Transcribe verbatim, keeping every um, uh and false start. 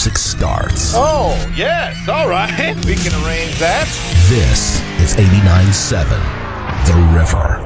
music starts. Oh, yes, all right. We can arrange that. This is eighty-nine point seven The River.